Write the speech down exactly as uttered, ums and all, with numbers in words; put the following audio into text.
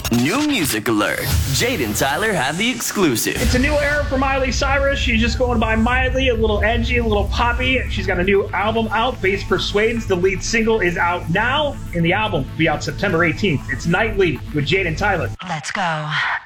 New music alert. Jade and Tyler have the exclusive. It's a new era for Miley Cyrus. She's just going by Miley, a little edgy, a little poppy. She's got a new album out, Bass Persuades. The lead single is out now, and the album will be out September eighteenth. It's Nightly with Jade and Tyler. Let's go.